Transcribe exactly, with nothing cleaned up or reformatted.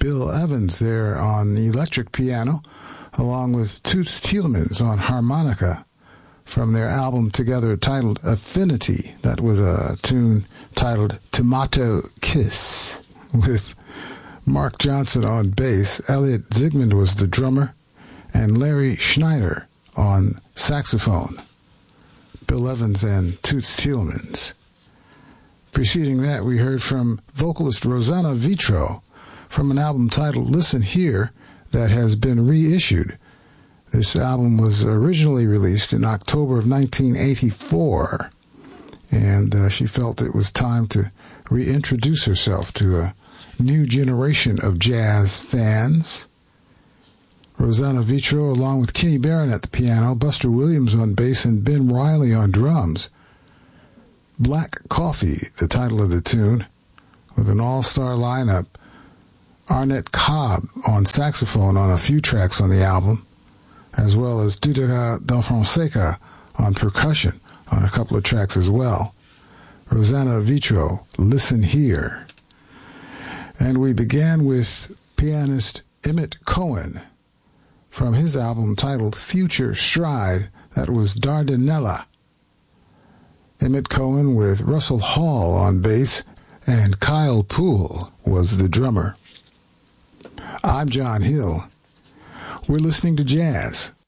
Bill Evans there on the electric piano, along with Toots Thielemans on harmonica from their album together titled Affinity. That was a tune titled Tomato Kiss with Mark Johnson on bass. Elliot Zygmunt was the drummer, and Larry Schneider on saxophone. Bill Evans and Toots Thielemans. Preceding that, we heard from vocalist Rosanna Vitro from an album titled Listen Here that has been reissued. This album was originally released in October of nineteen eighty-four, and uh, she felt it was time to reintroduce herself to a new generation of jazz fans. Rosanna Vitro, along with Kenny Barron at the piano, Buster Williams on bass, and Ben Riley on drums. Black Coffee, the title of the tune, with an all-star lineup. Arnett Cobb on saxophone on a few tracks on the album, as well as Dudeka Del Fonseca on percussion on a couple of tracks as well. Rosanna Vitro, Listen Here. And we began with pianist Emmett Cohen from his album titled Future Stride. That was Dardanella. Emmett Cohen with Russell Hall on bass, and Kyle Poole was the drummer. I'm John Hill. We're listening to jazz